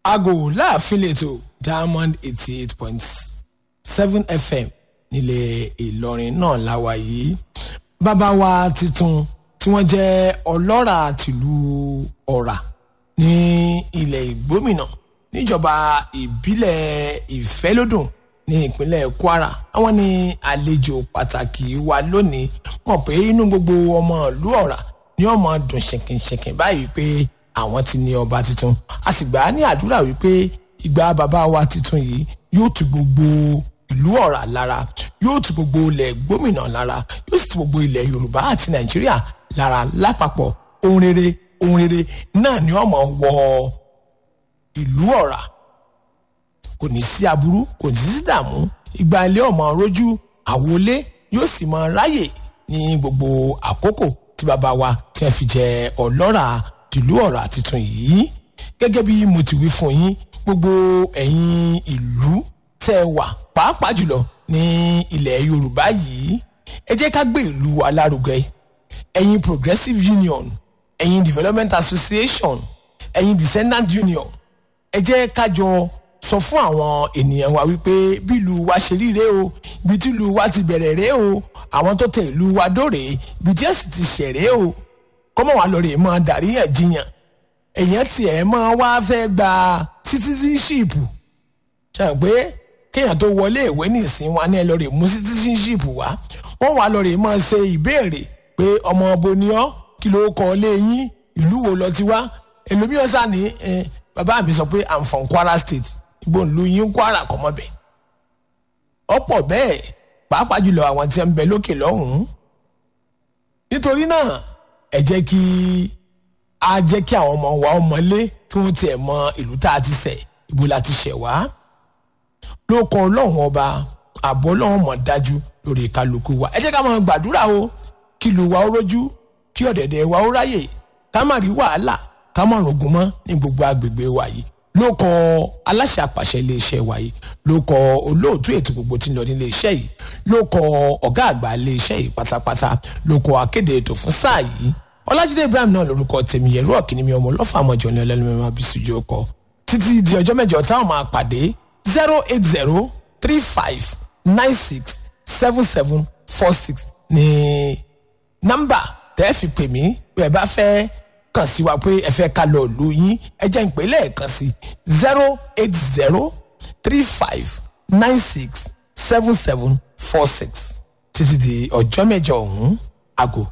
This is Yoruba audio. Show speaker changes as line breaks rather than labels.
Aago láàfin lẹ́tọ̀ Diamond 88.7 FM nílẹ̀ Ìlọrin náà láwa yìí. Bàbá wa titun tí wọ́n jẹ́ ọlọ́rà tìlú Ọ̀rà ní ilẹ̀ Ìgbómìnà níjọba ìbílẹ̀ Ìfẹ́lódùn ní ìpínlẹ̀ Kwara. Àwọn ní àlejò pàtàkì wa lónìí. Mọ̀ pé inú gbogbo ọmọ ìlú Ọ̀rà ni ó máa dùn ṣìnkìnṣìnkìn báyìí pé àwọn ti ní ọba tuntun. A sì gbà á ní àdúrà wípé ìgbà bàbá wa tuntun yìí yóò tu gbogbo ìlú Ọ̀rà lára, yóò tu gbogbo ilẹ̀ Ìgbómìnà lára, yóò sì tu gbogbo ilẹ̀ Yorùbá àti Nàìjíríà lára lápapọ̀. Ohun rere náà ni ó máa wọ ìlú Ọ̀rà. Kò ní sí aburú, kò ní sí dààmú. Ìgbà ilé ọmọ rojú àwọlé yóò sì máa ráyè ní gbogbo àkókò tí bàbá wa tí wọ́n fi jẹ ọlọ́rà tìlú Ọ̀rà tuntun yìí. Gẹ́gẹ́ bí mo ti wí fún yín, gbogbo ẹ̀yin ìlú tẹ́ wà pàápàá jùlọ ní ilẹ̀ Yorùbá yìí, ẹ jẹ́ ká gbé ìlú wa lárugẹ. Ẹ̀yin Progressive Union, ẹ̀yin Development Association, ẹ̀yin Descendant Union, ẹ jẹ́ ká jọ sọ fún àwọn ènìyàn wa wípé bí ìlú wa ṣe rí rèé o, ibi tí ìlú wa ti bẹ̀rẹ̀ rèé o, àwọn tó tẹ ìlú wa dóòrè ibi tí ẹ sì ti ṣẹ̀rẹ́ o. Kọ́mọ̀ wá lórí máa dàríyànjiyàn. Èèyàn tiẹ̀ máa wá fẹ́ gba citizenship. Ṣé pé kéèyàn tó wọlé ìwé nìsín wa ní ẹ lórí mú citizenship wá. Wọ́n wá lórí máa ṣe ìbéèrè pé ọmọ ọbọ ni ọ́, kí ló kọ́ lé yín, ìlú wo lọ ti wá. Ẹlòmíràn sá ní bàbá mi sọ pé I'm from Kwara State. Ìgbò ìlú yín Kwara kọ́ mọ́ bẹ̀. Ọ̀pọ̀ bẹ́ẹ̀ pàápàá jùlọ àwọn tí ń bẹ lókè lọ́hùn-ún. Nítorí náà ẹ jẹ́ kí àwọn ọmọ wa ọmọlé kí wọ́n tiẹ̀ mọ ìlú tá a ti ṣẹ̀, ibo la ti ṣẹ̀ wá. Lóko Ọlọ́run ọba ààbò Ọlọ́run mọ̀ dájú lórí kálukú wa. Ẹ jẹ́ ká máa gbàdúrà o kí ìlú wa ó rójú, kí ọ̀dẹ̀dẹ̀ wa ó ráyè, ká má rí wàhálà, ká má rogun mọ́ ní gbogbo agbègbè wa yìí. Lóko aláṣẹ àpàṣẹ iléeṣẹ́ wa yìí, lóko olóòtú ètò gbogbo tí ń lọ nílé iṣẹ́ yìí, lóko ọ̀gá àgbà iléeṣẹ́ yìí pátápátá, lóko akéde ètò fún sáà yìí. Ọlájídé Ibrahim náà lórúkọ tèmi, yẹ̀rú ọ̀kìnní mi ọmọ ọlọ́fà àmọ́jọ ní ọlẹ́nu mẹ́ma bí sùjú ọkọ. Títí di ọjọ́ mẹ́jọ táwọn máa pàdé 08035967746 ní nọ́mbà tẹ́ fi pè mí bẹ́ẹ̀ bá fẹ́ kàn sí wa pé ẹ fẹ́ ká lọ lù yín. Ẹ jẹ́ n pè lẹ́ẹ̀kan sí 08035967746 títí di ọjọ́ mẹ́jọ ọ̀hún. Aago